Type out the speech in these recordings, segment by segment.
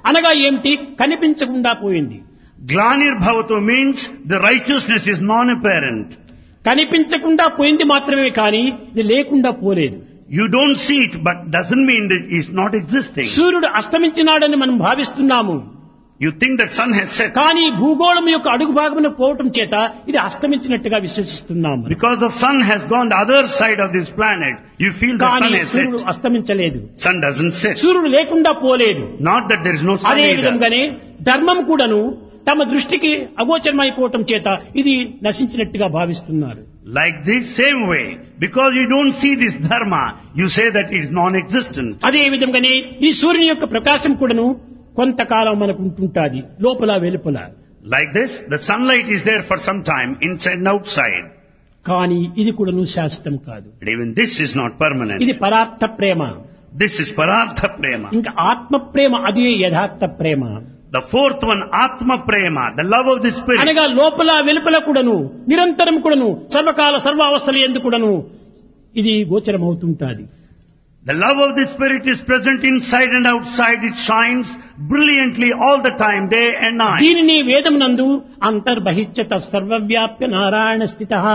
అనగా ఏమిటి? కనిపించకుండా పోయింది. Glanir-bhavatu means the righteousness is non-apparent. కనిపించకుండా పోయింది మాత్రమే కానీ ఇది లేకుండా పోలేదు. You don't see it, but doesn't mean that it's not existing. సూర్యుడు అస్తమించినాడని మనం భావిస్తున్నాము. You think that sun has set. కానీ భూగోళం యొక్క అడుగు భాగమున పోవటం చేత ఇది అస్తమించినట్టుగా విశ్వసిస్తున్నాము. Because the sun has gone the other side of this planet, you feel the sun has సూర్యుడు set. అస్తమించలేదు. Sun doesn't set. సూర్యుడు లేకుండా పోలేదు. Not that there is no sun అదే either. విధంగానే ధర్మం కూడాను తమ దృష్టికి అగోచరమైపోవటం చేత ఇది నశించినట్టుగా భావిస్తున్నారు. Like this same way, because you don't see this dharma, you say that it is non-existent. అదే విధంగానే ఈ సూర్యుని యొక్క ప్రకాశం కూడాను కొంతకాలం మనకు ఉంటుంటాది, లోపల వెలుపల. Like this, the sunlight is there for some time, inside and outside. కానీ ఇది కూడాను శాశ్వతం కాదు. But even this is not permanent. ఇది పరార్థ ప్రేమ. This is parartha prema. ఇంకా ఆత్మ ప్రేమ, అదే యథార్థ ప్రేమ. The fourth one, Atma Prema, the love of the spirit. అనగా లోపల వెలుపల కూడాను నిరంతరం కూడాను సర్వకాల సర్వావస్థల యందు కూడాను ఇది గోచరమవుతుంటాది. The love of the spirit is present inside and outside. It shines brilliantly all the time, day and night. దీనిని వేదమునందు అంతర్బహిష్యత సర్వవ్యాప్య నారాయణ స్థితః.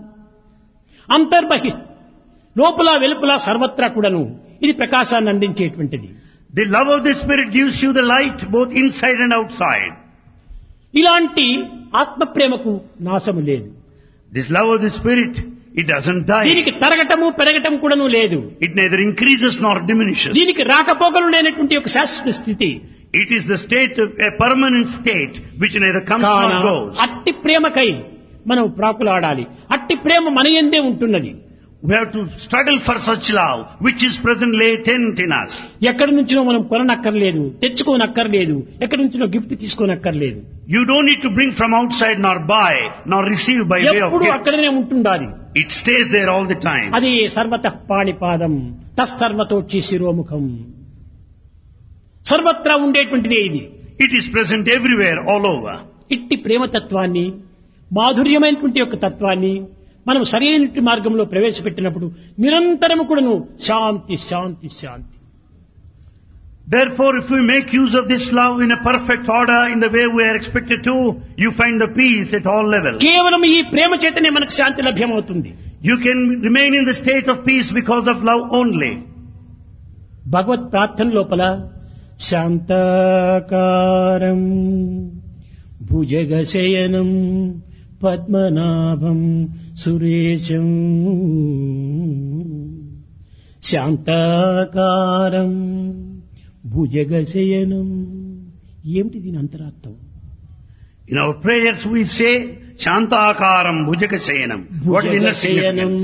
అంతర్బహి లోపల వెలుపల సర్వత్రా కూడాను ఇది ప్రకాశాన్ని అందించేటువంటిది. The love of the spirit gives you the light both inside and outside. ఇలాంటి ఆత్మ ప్రేమకు నాశము లేదు. This love of the spirit, it doesn't die. దీనికి తరగటము పెరగటం కూడాను లేదు. It neither increases nor diminishes. దీనికి రాకపోకలు లేనటువంటి ఒక శాశ్వత స్థితి. It is the state of a permanent state which neither comes nor goes. అట్టి ప్రేమకై మనం ప్రాకులాడాలి. అట్టి ప్రేమ మన యందే ఉంటున్నది. We have to struggle for such love which is present latent in us. ఎక్కడి నుంచినో మనం కొననక్కర్లేదు, తెచ్చుకోనక్కర్లేదు, ఎక్కడి నుంచినో gift తీసుకోనక్కర్లేదు. You don't need to bring from outside nor buy nor receive by way of ఎప్పుడు gift. అక్కడనే ఉంటుండాలి. It stays there all the time. అది సర్వతః పాణిపాదం తస్సర్వతోక్షి శిరోముఖం. సర్వత్రా ఉండేటువంటిదే ఇది. It is present everywhere, all over. ఇట్టి ప్రేమతత్వాన్ని, మాధుర్యమైనటువంటి యొక్క తత్వాన్ని మనం సరైన మార్గంలో ప్రవేశపెట్టినప్పుడు నిరంతరము కూడాను శాంతి శాంతి శాంతి. Therefore, if we make use of this love in a perfect order, in the way we are expected to, you find the peace at all levels. కేవలం ఈ ప్రేమ చేతనే మనకు శాంతి లభ్యమవుతుంది. You can remain in the state of peace because of love only. భగవత్ ప్రార్థన లోపల శాంతాకారం భుజగశయనం పద్మనాభం సురేశం. శాంతాకారం భుజగశయనం. ఏమిటి దీని అంతరార్థం? In our prayers we say, Shantakaram Bhujagasayanam. What is the inner significance?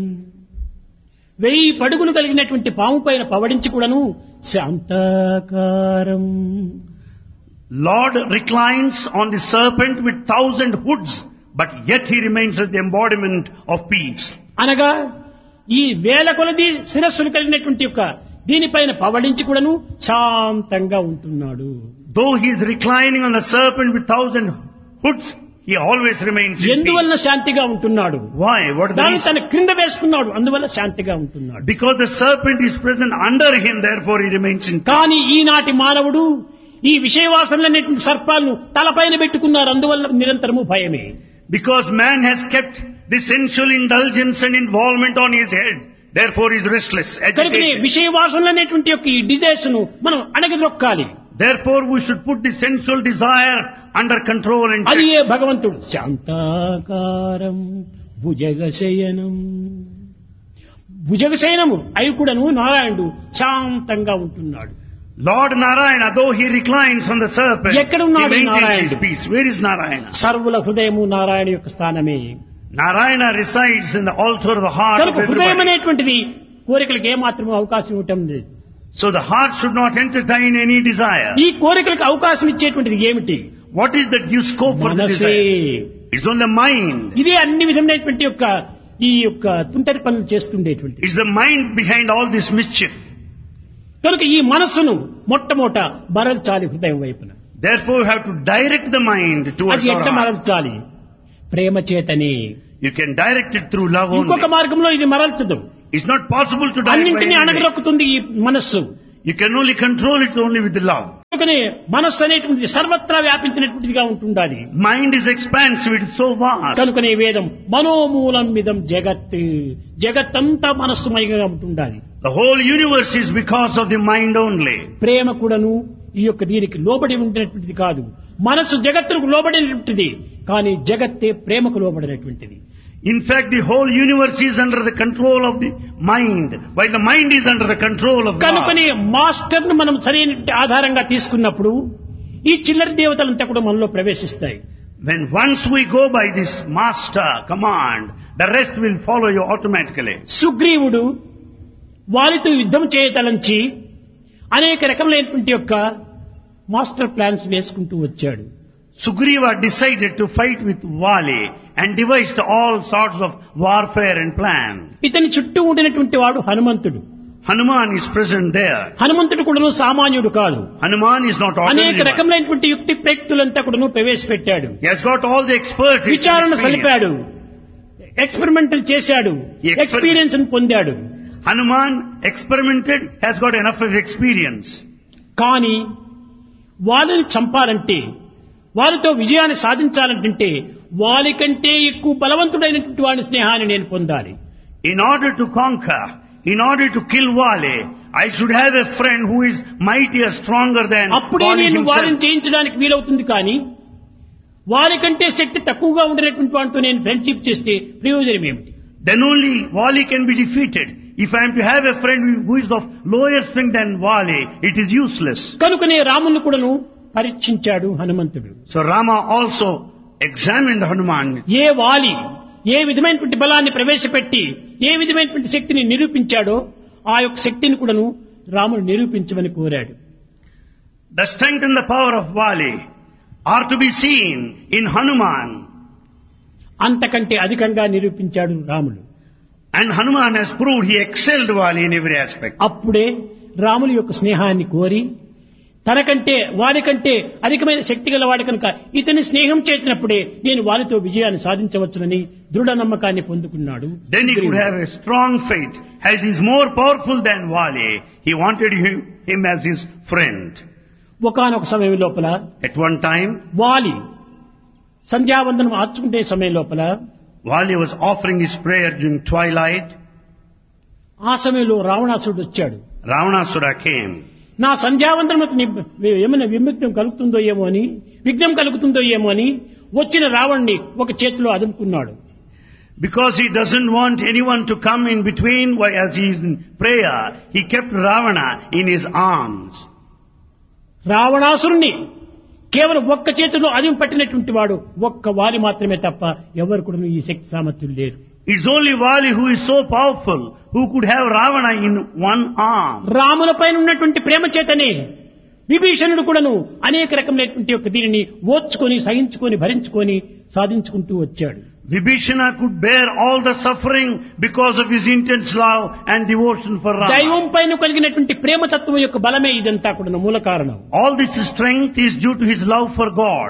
1000 పడుగులు కలిగినటువంటి పాము పైన పవడించి కూడాను శాంతాకారం. Lord reclines on the serpent with 1000 hoods, but yet he remains as the embodiment of peace. అనగా ఈ వేల కొలది శిరస్సులు కలిగినటువంటి యొక్క దీనిపైన పవడించి కూడాను శాంతంగా ఉంటున్నాడు. Though he is reclining on the serpent with 1000 hoods, he always remains in ఎందువల్ల peace. శాంతిగా ఉంటున్నాడు? Why? What is the దాన్ని reason? తన క్రింద వేసుకున్నాడు, అందువల్ల శాంతిగా ఉంటున్నాడు. Because the serpent is present under him, therefore he remains in peace. కానీ ఈనాటి మానవుడు ఈ విషయవాసనలనేటువంటి సర్పాలను తలపైన పెట్టుకున్నారు, అందువల్ల నిరంతరము భయమే. Because man has kept the sensual indulgence and involvement on his head, therefore he is restless, కనుక agitated. విషయవాసనలనేటువంటి యొక్క ఈ డిజైర్స్ ను మనం అణగదొక్కాలి. Therefore we should put the sensual desire under control and అది check. ఏ భగవంతుడు. శాంతాకారం భుజగశయనం. భుజగశయనము అయి కూడాను నారాయణుడు శాంతంగా ఉంటున్నాడు. Lord Narayana, though he reclines on the serpent, ఎక్కడ he ఉన్నాడు maintains his నారాయణుడు? peace. Where is Narayana? సర్వుల హృదయము నారాయణ యొక్క స్థానమే. Narayana resides in the altar of the heart of కనుక హృదయం everybody. అనేటువంటిది కోరికలకు ఏమాత్రము అవకాశం ఇవ్వటం లేదు. So the heart should not entertain any desire. ఈ కోరికలకు అవకాశం ఇచ్చేటువంటిది ఏమిటి? What is that gives scope for the మనసే. desire? It's on the mind. ఇదే అన్ని విధమైనటువంటి యొక్క ఈ యొక్క తుంటరి పనులు చేస్తుండేటువంటి. It's the mind behind all this mischief. కనుక ఈ మనస్సును మొట్టమొదట మరల్చాలి హృదయం వైపున. Therefore you have to direct the mind towards అది our ఎట్లా heart. మరల్చాలి? ప్రేమ చేతనే. You can direct it through love ఇంకొక only. మార్గంలో ఇది మరల్చదు. It's not possible to direct by అన్నింటినీ any way. అణగదొక్కుతుంది ఈ మనస్సు. You can only control it only with the love. కనుకనే మనస్సు అనేటువంటిది సర్వత్రా వ్యాపించినటువంటిదిగా ఉంటుండాలి. Mind is expansive, it is so vast. కనుకనే వేదం మనోమూలం మిదం జగత్, జగత్తంతా మనస్సుమయంగా ఉంటుండాలి. The whole universe is because of the mind only. ప్రేమ కూడాను ఈ యొక్క దీనికి లోబడి ఉండినటువంటిది కాదు. మనస్సు జగత్తుకు లోబడినటువంటిది, కానీ జగత్తే ప్రేమకు లోబడినటువంటిది. In fact, the whole universe is under the control of the mind, while the mind is under the control of God. కనుకనే మాస్టర్ ను మనం సరైన ఆధారంగా తీసుకున్నప్పుడు ఈ చిల్లర దేవతలంతా కూడా మనలో ప్రవేశిస్తాయి. When once we go by this master command, the rest will follow you automatically. సుగ్రీవుడు వారితో యుద్ధం చేయతలంచి అనేక రకములైనటువంటి యొక్క మాస్టర్ ప్లాన్స్ వేసుకుంటూ వచ్చాడు. Sugriva decided to fight with Vali and devised all sorts of warfare and plan. ఇతని చుట్టూ ఉండినటువంటి వాడు హనుమంతుడు. Hanuman is present there. హనుమంతుడు కూడాను సామాన్యుడు కాదు. Hanuman is not అనేక ordinary. రకములైనటువంటి యుక్తి ప్రయుక్తులంతా కూడాను ప్రవేశపెట్టాడు. He has got all the expertise. విచారణ సలిపాడు, ఎక్స్పెరిమెంటల్ చేశాడు, ఎక్స్పీరియన్స్ పొందాడు. Hanuman experimented, has got enough of experience. కానీ వాళ్ళని చంపాలంటే, వారితో విజయాన్ని సాధించాలంటే వారికంటే ఎక్కువ బలవంతుడైనటువంటి వాడి స్నేహాన్ని నేను పొందాలి. In order to conquer, in order to kill Vali, I should have a friend who is mightier, stronger than అప్పుడే Vali నేను వారిని himself. జయించడానికి వీలవుతుంది. కానీ వారికంటే శక్తి తక్కువగా ఉండినటువంటి వాడితో నేను ఫ్రెండ్షిప్ చేస్తే ప్రయోజనం ఏమిటి? Then only Vali can be defeated. If I am to have a friend who is of lower strength than Vali, it is useless. కనుకనే రాముని కూడాను పరీక్షించాడు హనుమంతుడు. So Rama also examined Hanuman. ఏ వాలి ఏ విధమైనటువంటి బలాన్ని ప్రవేశపెట్టి ఏ విధమైనటువంటి శక్తిని నిరూపించాడో ఆ యొక్క శక్తిని కూడాను రాముడు నిరూపించమని కోరాడు. The strength and the power of Vali are to be seen in Hanuman. అంతకంటే అధికంగా నిరూపించాడు రాముడు. And Hanuman has proved he excelled Vali in every aspect. అప్పుడే రాముని యొక్క స్నేహాన్ని కోరి తనకంటే వారికంటే అధికమైన శక్తి గల వాడి కనుక ఇతని స్నేహం చేసినప్పుడే నేను వారితో విజయాన్ని సాధించవచ్చునని దృఢ నమ్మకాన్ని పొందుకున్నాడు. Then he could have a strong faith. As he is more powerful than Vali, he wanted him as his friend. ఒకానొక సమయం లోపల At one time, వాలి సంధ్యావందనం ఆర్చుకుంటే సమయం లోపల Vali was offering his prayer during twilight. ఆ సమయంలో రావణాసురుడు వచ్చాడు. Ravanasura came. నా సంధ్యావందనకు ఏమైనా విముక్తం కలుగుతుందో ఏమో అని, విఘ్నం కలుగుతుందో ఏమో అని వచ్చిన రావణ్ణి ఒక చేతిలో అదుముకున్నాడు. Because he doesn't want anyone to come in between as he is in prayer, he kept Ravana in his arms. రావణాసురుణ్ణి కేవలం ఒక్క చేతిలో అదిమి పట్టినటువంటి వాడు ఒక్క వాలి మాత్రమే తప్ప ఎవరు కూడా ఈ శక్తి సామర్థ్యం లేరు. It's only Vali who is so powerful who could have Ravana in one arm. రాముల పైన ఉన్నటువంటి ప్రేమ చేతనే విభీషణుడు కూడాను అనేక రకమైనటువంటి యొక్క దీనిని ఓర్చుకొని సహించుకొని భరించుకొని సాధించుకుంటూ వచ్చాడు. Vibhishana could bear all the suffering because of his intense love and devotion for Rama. దైవం పైన కలిగినటువంటి ప్రేమ తత్వం యొక్క బలమే ఇదంతా కూడా మూల కారణం. All this strength is due to his love for God.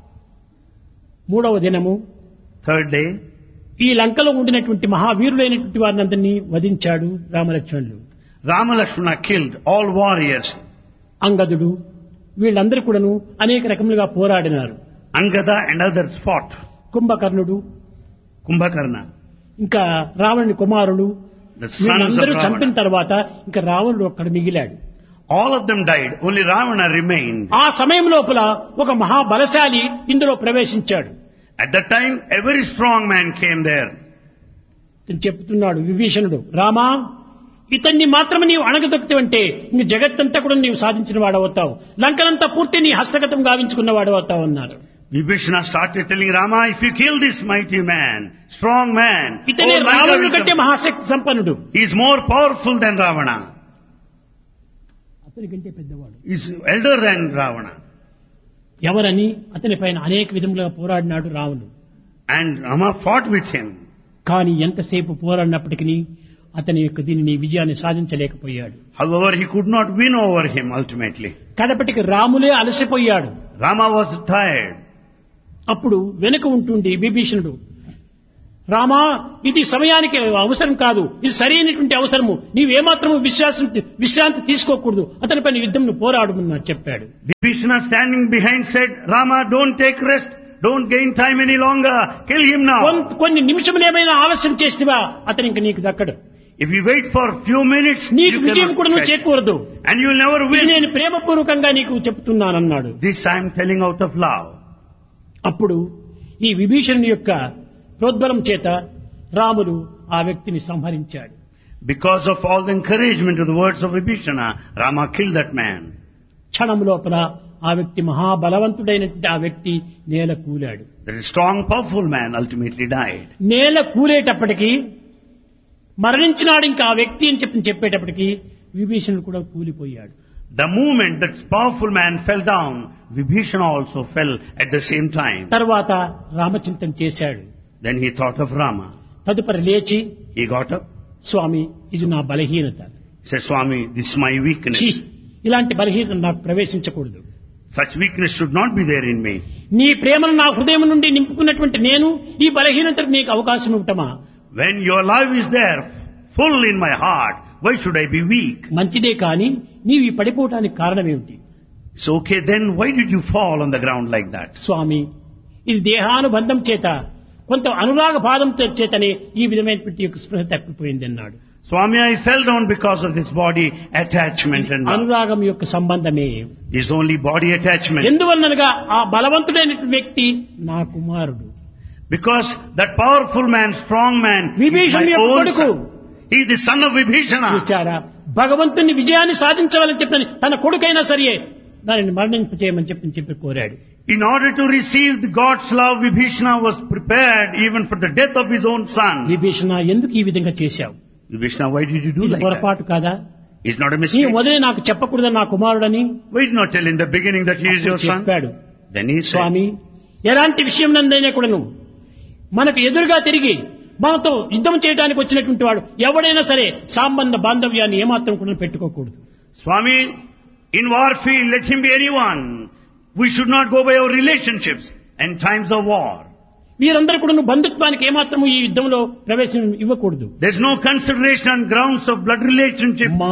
మూడవ దినము, Third day, ఈ లంకలో ఉండినటువంటి మహావీరులైనటువంటి వారిని అందరినీ వధించాడు రామలక్ష్మణులు. Rama Lakshmana killed all warriors. అంగదుడు వీళ్ళందరూ కూడాను అనేక రకములుగా పోరాడినారు. Angada and others fought. కుంభకర్ణుడు, Kumbhakarna, ఇంకా రావణుని కుమారుడు, the sons of వీళ్ళందరూ చంపిన Ravana. తర్వాత ఇంకా రావణుడు ఒక్కడ మిగిలాడు. All of them died. Only Ravana remained. ఆ సమయం లోపల ఒక మహాబలశాలి ఇందులో ప్రవేశించాడు. At that time, a very strong man came there. ఇతను చెప్తున్నాడు విభీషణుడు, రామా ఇతన్ని మాత్రమే నీవు అణగదొక్కుతావంటే ఇంక జగత్తంతా కూడా నీవు సాధించిన వాడవుతావు, లంకనంతా పూర్తి నీ హస్తగతం గావించుకున్న వాడవుతావు అన్నారు. Vibhishana started telling Rama, if you kill this mighty man, strong man, ఇతనే all Lanka రావణుడి will కంటే come. మహాశక్తి సంపన్నుడు, He is more powerful than Ravana. అతని కంటే పెద్దవాడు. He is elder than Ravana. ఎవరని అతని పైన అనేక విధములుగా పోరాడినాడు రావణుడు. And Rama fought with him. కానీ ఎంతసేపు పోరాడినప్పటికీ అతని యొక్క దీనిని విజయాన్ని సాధించలేకపోయాడు. However, he could not win over him ultimately. కడపటికి రాములే Rama, ఇది సమయానికి అవసరం కాదు, ఇది సరైనటువంటి అవసరము, నీవేమాత్రము విశ్రాంతి తీసుకోకూడదు, అతనిపై యుద్ధంను పోరాడమని చెప్పాడు. Vibhishana standing behind said, Rama, don't take rest, don't gain time any longer, kill him now. కొన్ని నిమిషములేమైనా ఆలస్యం చేస్తేవా అతను ఇంక నీకు దక్కడు. If you wait for few minutes, నీకు you విజయం కూడా cannot నువ్వు catch. చేకూరదు. And you will never ఇది win. నేను ప్రేమపూర్వకంగా నీకు చెప్తున్నానన్నాడు. This I am telling out of love. అప్పుడు ఈ విభీషణుని యొక్క ప్రోద్బలం చేత రాముడు ఆ వ్యక్తిని సంహరించాడు. Because of all the encouragement of the words of Vibhishana, Rama killed that man. క్షణం లోపల ఆ వ్యక్తి మహాబలవంతుడైనటువంటి ఆ వ్యక్తి నేల కూలాడు. That strong, powerful man ultimately died. నేల కూలేటప్పటికి మరణించినాడు ఇంకా ఆ వ్యక్తి అని చెప్పేటప్పటికి విభీషణుడు కూడా కూలిపోయాడు. The moment that powerful man fell down, Vibhishana also fell at the same time. తర్వాత రామచింతన చేశాడు. Then he thought of Rama. తదుపరి లేచి, He got up. స్వామి, ఇది నా బలహీనత. He said, Swami, this is my weakness. ఛీ, ఇలాంటి బలహీనత నాకు ప్రవేశించకూడదు. Such weakness should not be there in me. నీ ప్రేమను నా హృదయం నుండి నింపుకున్నటువంటి నేను ఈ బలహీనతకు నీకు అవకాశం ఇవ్వటమా? When your love is there, full in my heart, why should I be weak? మంచిదే కానీ నీవు ఈ పడిపోవటానికి కారణమేమిటి? It's okay, then why did you fall on the ground like that? స్వామి, ఇది దేహానుబంధం చేత కొంత అనురాగ బాధం చేతనే ఈ విధమైనటువంటి యొక్క స్పృహ తప్పిపోయింది అన్నాడు. Swami, I fell down because of this body attachment and love. అనురాగం యొక్క సంబంధమే. It's only body attachment. ఎందువల్లనగా ఆ బలవంతుడైనటువంటి వ్యక్తి నా కుమారుడు. Because that powerful man, strong man, is విభీషణుని my యొక్క own కొడుకు. son. He is the son of Vibhishana. చూచారా, భగవంతుని విజయాన్ని సాధించవాలని చెప్పని తన కొడుకైనా సరే దానిని మరణింపచేయమని చెప్పి కోరాడు. In order to receive the God's love, Vibhishana was prepared even for the death of his own son. Vibhishana, ఎందుకు ఈ విధంగా చేశావు? Vibhishana, why did you do ఇది like that? పొరపాటు కాదా? It's not a నీ mistake. మొదలే నాకు చెప్పకూడదు నా కుమారుడని Why did not tell in the beginning that he is your son? చెప్పాడు. Then he said, స్వామి, ఎలాంటి విషయం నందైనా కూడాను మనకు ఎదురుగా తిరిగి మనతో యుద్ధం చేయడానికి వచ్చినటువంటి వాడు ఎవడైనా సరే సంబంధ బాంధవ్యాన్ని ఏమాత్రం కూడా పెట్టుకోకూడదు. Swami, in warfield, let him be anyone. We should not go by our relationships and times of war. వీరందరూ కూడా బంధుత్వానికి ఏమాత్రము ఈ యుద్ధంలో ప్రవేశం ఇవ్వకూడదు. There's no consideration on grounds of blood relationship